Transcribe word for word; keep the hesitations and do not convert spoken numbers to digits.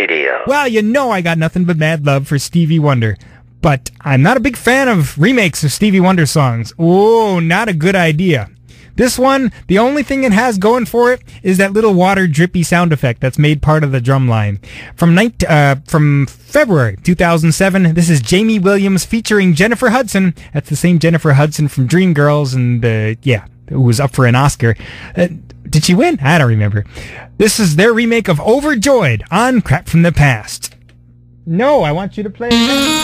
Radio. Well, you know I got nothing but mad love for Stevie Wonder. But I'm not a big fan of remakes of Stevie Wonder songs. Oh, not a good idea. This one, the only thing it has going for it is that little water drippy sound effect that's made part of the drum line. From night, uh, from February two thousand seven, this is Jamie Williams featuring Jennifer Hudson. That's the same Jennifer Hudson from Dreamgirls and, uh, yeah, who was up for an Oscar. Uh, did she win? I don't remember. This is their remake of Overjoyed on Crap from the Past. No, I want you to play it.